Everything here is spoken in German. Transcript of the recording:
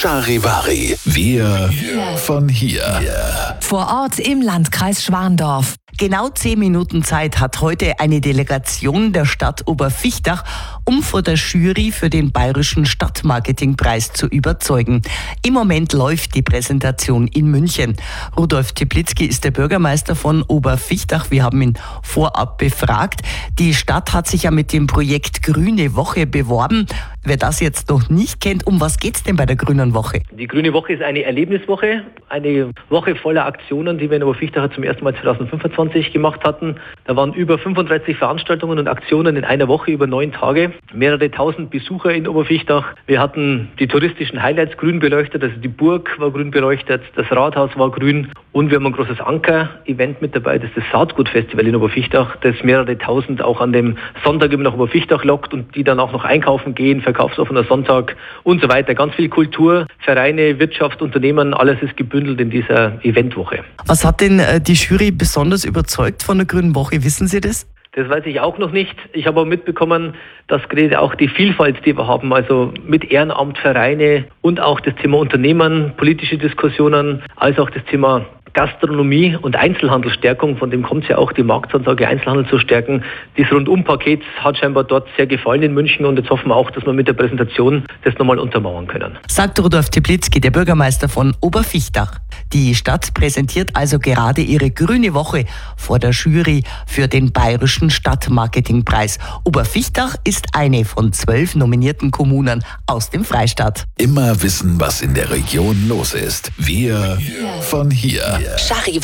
Charivari. Wir von hier. Vor Ort im Landkreis Schwandorf. Genau 10 Minuten Zeit hat heute eine Delegation der Stadt Oberfichtach, um vor der Jury für den Bayerischen Stadtmarketingpreis zu überzeugen. Im Moment läuft die Präsentation in München. Rudolf Teplitzky ist der Bürgermeister von Oberfichtach. Wir haben ihn vorab befragt. Die Stadt hat sich ja mit dem Projekt Grüne Woche beworben. Wer das jetzt noch nicht kennt, um was geht's denn bei der Grünen Woche? Die Grüne Woche ist eine Erlebniswoche, eine Woche voller Aktionen, die wir in Oberfichtach zum ersten Mal 2025 gemacht hatten. Da waren über 35 Veranstaltungen und Aktionen in einer Woche über 9 Tage. Mehrere tausend Besucher in Oberfichtach. Wir hatten die touristischen Highlights grün beleuchtet, also die Burg war grün beleuchtet, das Rathaus war grün und wir haben ein großes Anker-Event mit dabei, das ist das Saatgutfestival in Oberfichtach, das mehrere tausend auch an dem Sonntag immer nach Oberfichtach lockt und die dann auch noch einkaufen gehen, verkaufsoffener Sonntag und so weiter. Ganz viel Kultur, Vereine, Wirtschaft, Unternehmen, alles ist gebündelt in dieser Eventwoche. Was hat denn die Jury besonders überzeugt von der Grünen Woche? Wissen Sie das? Das weiß ich auch noch nicht. Ich habe aber mitbekommen, dass gerade auch die Vielfalt, die wir haben, also mit Ehrenamt, Vereine und auch das Thema Unternehmen, politische Diskussionen, als auch das Thema Gastronomie und Einzelhandelsstärkung, von dem kommt es ja auch, die Marktansage Einzelhandel zu stärken. Dieses Rundumpaket hat scheinbar dort sehr gefallen in München und jetzt hoffen wir auch, dass wir mit der Präsentation das nochmal untermauern können. Sagt Rudolf Teplitzky, der Bürgermeister von Oberfichtach. Die Stadt präsentiert also gerade ihre Grüne Woche vor der Jury für den Bayerischen Stadtmarketingpreis. Oberfichtach ist eine von 12 nominierten Kommunen aus dem Freistaat. Immer wissen, was in der Region los ist. Wir von hier. Charivari.